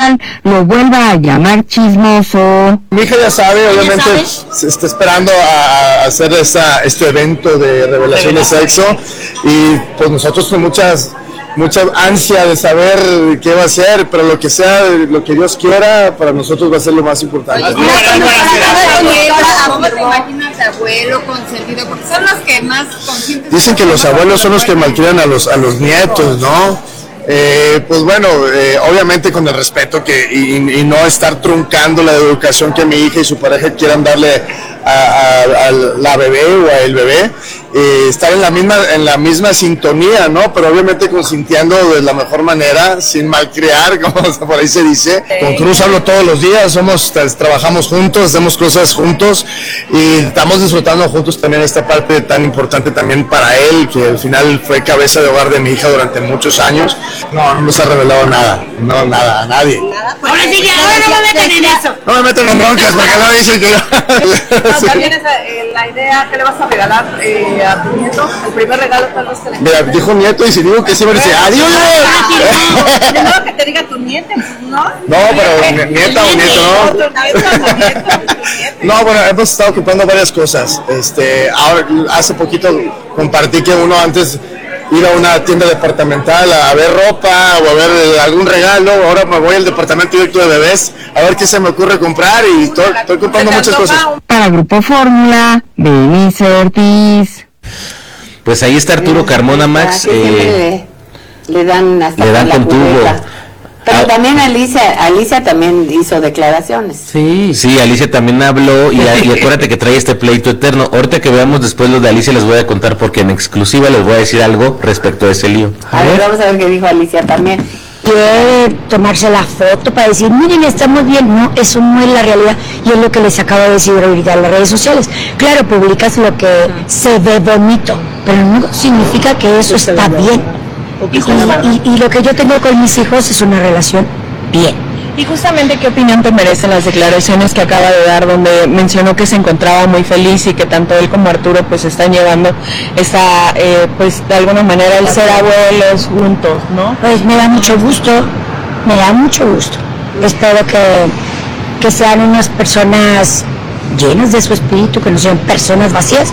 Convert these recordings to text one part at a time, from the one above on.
Sandoval lo vuelva a llamar chismoso. Mi hija ya sabe, obviamente se está esperando a hacer este evento de revelación de sexo, y pues nosotros con mucha ansia de saber qué va a ser, pero lo que sea, lo que Dios quiera, para nosotros va a ser lo más importante. ¿Cómo te imaginas de abuelo consentido? Porque son los que más consienten. Dicen que los abuelos son los que malcrian a los nietos, ¿no? Pues bueno, obviamente con el respeto y no estar truncando la educación que mi hija y su pareja quieran darle a la bebé o a el bebé, estar en la misma sintonía, ¿no? Pero obviamente consintiendo de la mejor manera, sin malcriar, como por ahí se dice. Con Cruz hablo todos los días, trabajamos juntos, hacemos cosas juntos y estamos disfrutando juntos también esta parte tan importante también para él, que al final fue cabeza de hogar de mi hija durante muchos años. No nos ha revelado nada, a nadie. Ahora sí que ahora no me meten en eso. No me meten en broncas porque no dicen que sí. También es la idea, ¿qué le vas a regalar a tu nieto? El primer regalo tal vez que le... Mira, dijo nieto y si digo que sí me dice ¡adiós! Primero que te diga tu nieto, ¿no? No, pero nieta o nieto, ¿no? No, bueno, hemos estado ocupando varias cosas. Ahora, hace poquito compartí que uno antes ir a una tienda departamental a ver ropa o a ver algún regalo. Ahora me voy al departamento directo de bebés a ver qué se me ocurre comprar y estoy comprando muchas cosas. Para Grupo Fórmula, Denise Ortiz. Pues ahí está Arturo Carmona, Max. Le dan hasta le dan con tubo. Pero también Alicia también hizo declaraciones. Sí, Alicia también habló y acuérdate que trae este pleito eterno. Ahorita que veamos después lo de Alicia les voy a contar porque en exclusiva les voy a decir algo respecto a ese lío. A ver, vamos a ver qué dijo Alicia también. Quiere tomarse la foto para decir, miren, estamos bien. No, eso no es la realidad y es lo que les acabo de decir ahorita en las redes sociales. Claro, publicas lo que se ve bonito, pero no significa que eso está bien. Y lo que yo tengo con mis hijos es una relación bien. Y justamente, ¿qué opinión te merecen las declaraciones que acaba de dar, donde mencionó que se encontraba muy feliz y que tanto él como Arturo pues están llevando pues de alguna manera el ser abuelos juntos, ¿no? Pues me da mucho gusto. Espero que sean unas personas llenas de su espíritu, que no sean personas vacías,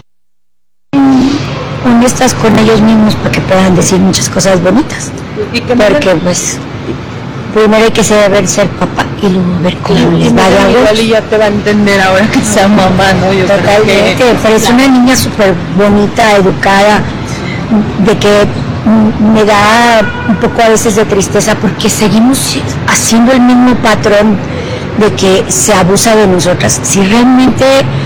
honestas con ellos mismos para que puedan decir muchas cosas bonitas. Porque pues primero hay que saber ser papá y luego ver cómo les va de algo. Igual y ya te va a entender ahora que sea mamá, ¿no? Yo totalmente, pero es una niña súper bonita, educada, de que me da un poco a veces de tristeza porque seguimos haciendo el mismo patrón de que se abusa de nosotras. Si realmente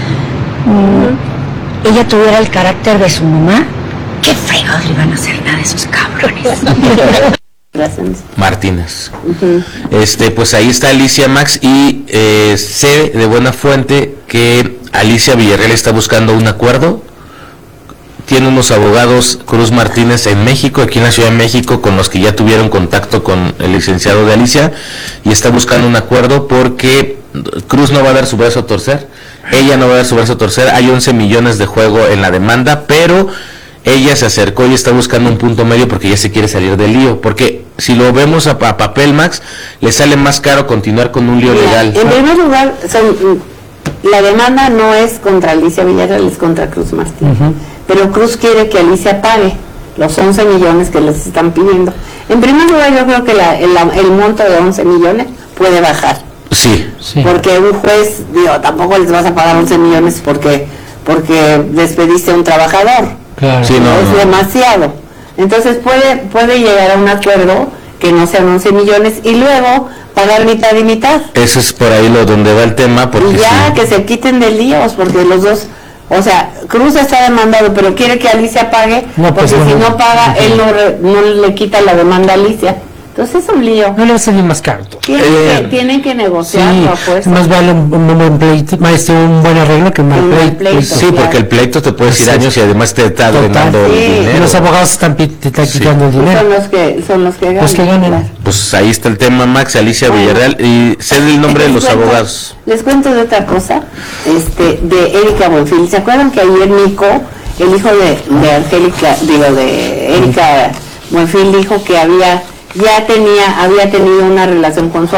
ella tuviera el carácter de su mamá, qué fregados le iban a hacer nada a esos cabrones. Martínez. Pues ahí está Alicia, Max, y sé de buena fuente que Alicia Villarreal está buscando un acuerdo. Tiene unos abogados, Cruz Martínez, en México, aquí en la Ciudad de México, con los que ya tuvieron contacto con el licenciado de Alicia, y está buscando un acuerdo porque Cruz no va a dar su brazo a torcer, ella no va a dar su brazo a torcer, hay 11 millones de juego en la demanda, pero ella se acercó y está buscando un punto medio porque ella se quiere salir del lío, porque si lo vemos a papel, Max, le sale más caro continuar con un lío legal. En primer lugar, la demanda no es contra Alicia Villarreal, es contra Cruz Martínez. Pero Cruz quiere que Alicia pague los 11 millones que les están pidiendo. En primer lugar, yo creo que el monto de 11 millones puede bajar. Sí. Porque un juez, tampoco les vas a pagar 11 millones porque despediste a un trabajador. Claro. Sí, es demasiado. Entonces puede llegar a un acuerdo que no sean 11 millones y luego pagar mitad y mitad. Eso es por ahí donde va el tema. Porque y ya que se quiten de líos, porque los dos... O sea, Cruz está demandado, pero quiere que Alicia pague, porque si no paga, él no le quita la demanda a Alicia. Entonces es un lío. No le va a salir más caro. Tienen que negociar. Sí, más vale un buen pleito, un buen arreglo que un mal pleito. Sí, claro. Porque el pleito te puede decir años y además te está drenando dinero. Los abogados te están quitando el dinero. Son los que ganan. Los que ganan. Claro. Pues ahí está el tema, Max, Alicia Villarreal, y sé el nombre de los abogados. Les cuento de otra cosa, de Erika Buenfil. ¿Se acuerdan que ayer Nico, el hijo de Angélica, de Erika Buenfil, dijo que había tenido una relación con su